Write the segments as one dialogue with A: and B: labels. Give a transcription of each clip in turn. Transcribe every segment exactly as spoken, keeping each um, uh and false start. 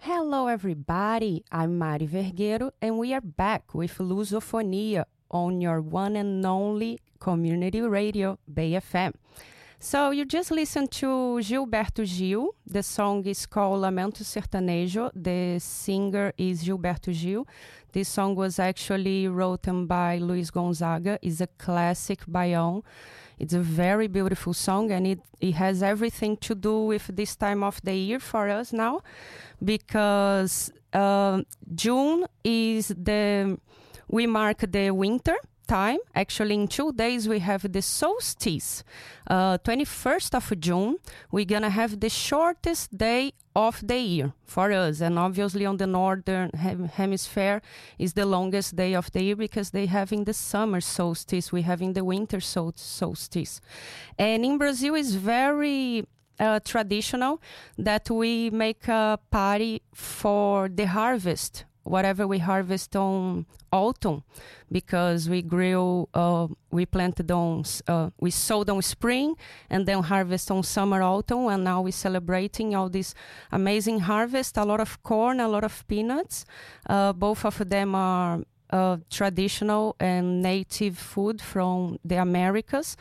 A: Hello, everybody. I'm Mari Vergueiro, and we are back with Lusofonia on your one and only community radio, Bay F M. So you just listened to Gilberto Gil. The song is called Lamento Sertanejo. The singer is Gilberto Gil. This song was actually written by Luis Gonzaga. It's a classic baião. It's a very beautiful song, and it, it has everything to do with this time of the year for us now, because uh, June is the, we mark the winter time. Actually, in two days we have the solstice. Uh, twenty-first of June, we're gonna have the shortest day of the year for us, and obviously on the northern hem- hemisphere is the longest day of the year because they have in the summer solstice, we have in the winter sol- solstice. And in Brazil is very uh, traditional that we make a party for the harvest, whatever we harvest on autumn, because we grill, uh, we planted on, uh, we sowed on spring and then harvest on summer, autumn, and now we're celebrating all this amazing harvest, a lot of corn, a lot of peanuts. Uh, both of them are uh, traditional and native food from the Americas.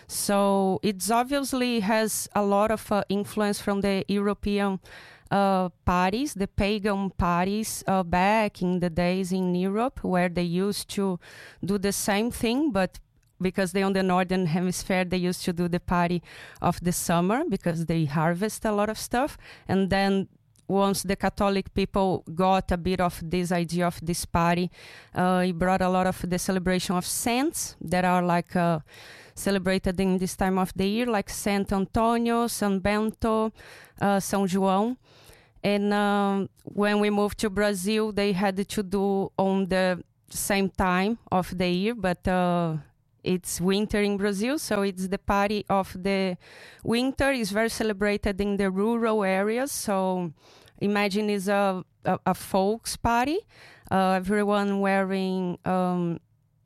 A: So it's obviously has a lot of uh, influence from the European Uh, parties, the pagan parties uh, back in the days in Europe, where they used to do the same thing, but because they on the northern hemisphere, they used to do the party of the summer because they harvest a lot of stuff. And then once the Catholic people got a bit of this idea of this party, uh, it brought a lot of the celebration of saints that are like uh, celebrated in this time of the year, like Saint Antonio, San Bento, uh, São João. And um, when we moved to Brazil, they had to do on the same time of the year, but uh, it's winter in Brazil, so it's the party of the winter. It's very celebrated in the rural areas. So imagine it's a, a, a folks party, uh, everyone wearing um,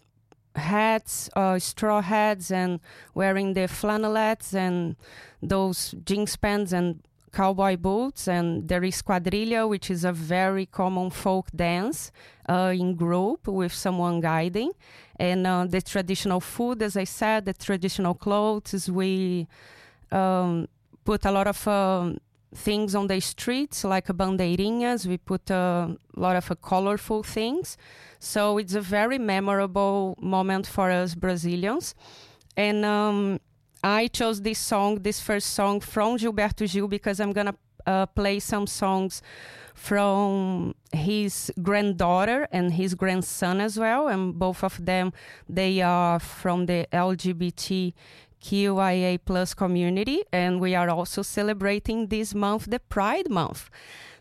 A: hats, uh, straw hats, and wearing the flannelettes and those jeans pants and cowboy boots. And there is quadrilha, which is a very common folk dance uh, in group with someone guiding. And uh, the traditional food, as I said, the traditional clothes, we um, put a lot of um, things on the streets, like bandeirinhas. We put a lot of uh, colorful things. So it's a very memorable moment for us Brazilians. And um, I chose this song, this first song from Gilberto Gil, because I'm going to uh, play some songs from his granddaughter and his grandson as well. And both of them, they are from the L G B T Q I A plus community. And we are also celebrating this month, the Pride Month.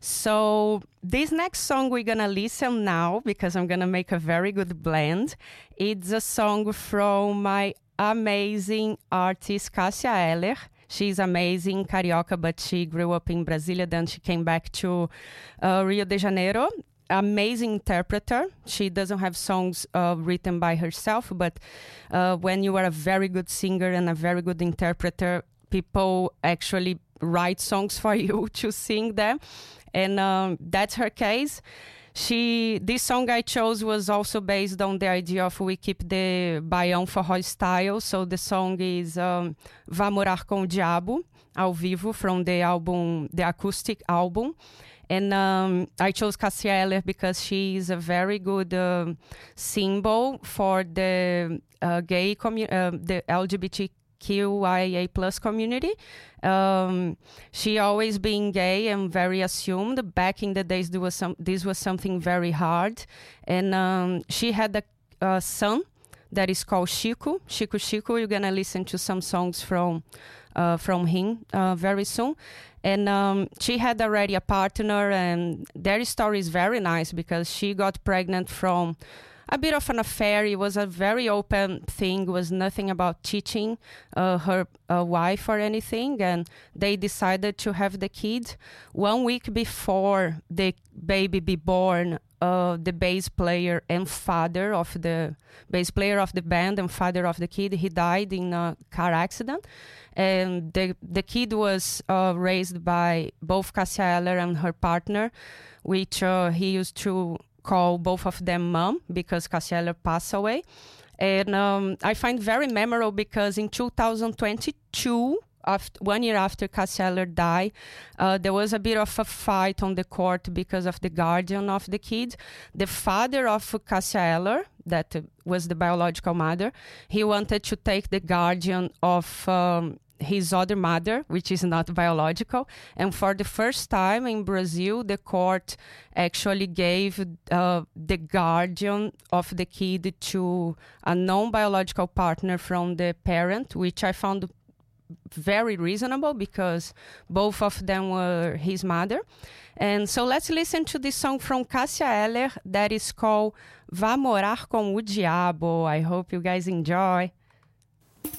A: So this next song we're going to listen now, because I'm going to make a very good blend. It's a song from my amazing artist Cássia Eller. She's amazing, carioca, but she grew up in Brasilia, then she came back to uh, Rio de Janeiro. Amazing interpreter. She doesn't have songs uh, written by herself, but uh, when you are a very good singer and a very good interpreter, people actually write songs for you to sing them. And um, that's her case. She, this song I chose was also based on the idea of we keep the baião forró style. So the song is um, Vá Morar com o Diabo, ao vivo, from the album, the acoustic album. And um, I chose Cássia Eller because she is a very good uh, symbol for the uh, gay community, uh, the L G B T Q I A plus community. Um, she always being gay and very assumed. Back in the days, there was some, this was something very hard. And um, she had a, a son that is called Chico. Chico Chico, you're going to listen to some songs from uh, from him uh, very soon. And um, she had already a partner, and their story is very nice because she got pregnant from a bit of an affair. It was a very open thing. It was nothing about teaching uh, her uh, wife or anything. And they decided to have the kid. One week before the baby be born, uh, the bass player and father of the bass player of the band and father of the kid. He died in a car accident, and the the kid was uh, raised by both Cássia Eller and her partner, which uh, he used to call both of them mom because Cássia Eller passed away. And um, I find very memorable because in two thousand twenty-two, after, one year after Cássia Eller died, uh, there was a bit of a fight on the court because of the guardian of the kid. The father of Cássia Eller, that uh, was the biological mother, he wanted to take the guardian of um, his other mother, which is not biological. And for the first time in Brazil, the court actually gave uh, the guardian of the kid to a non-biological partner from the parent, which I found very reasonable because both of them were his mother. And so let's listen to this song from Cássia Eller that is called Vá Morar com o Diabo. I hope you guys enjoy.